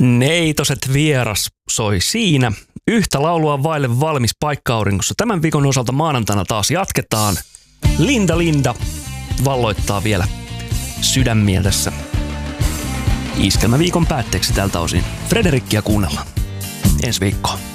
Neitoset vieras soi siinä. Yhtä laulua vaille valmis paikka-auringossa. Tämän viikon osalta maanantaina taas jatketaan. Linda valloittaa vielä sydämiä tässä iskelmäviikon päätteeksi tältä osin. Frederikkiä kuunnellaan ensi viikkoon.